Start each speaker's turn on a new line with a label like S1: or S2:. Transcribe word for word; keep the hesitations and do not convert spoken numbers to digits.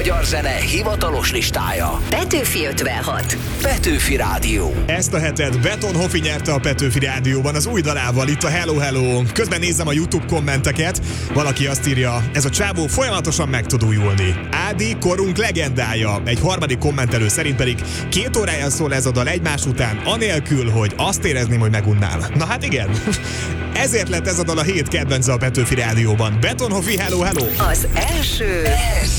S1: magyar zene hivatalos listája.
S2: Petőfi ötvenhat.
S1: Petőfi Rádió.
S3: Ezt a hetet Beton Hofi nyerte a Petőfi Rádióban az új dalával, itt a Hello Hello. Közben nézem a YouTube kommenteket, valaki azt írja, ez a csávó folyamatosan meg tud újulni. Ádi korunk legendája. Egy harmadik kommentelő szerint pedig két órája szól ez a dal egymás után, anélkül, hogy azt érezném, hogy megunnám. Na hát igen. Ezért lett ez a dal a hét kedvence a Petőfi Rádióban. Beton Hofi, Hello Hello.
S2: Az első...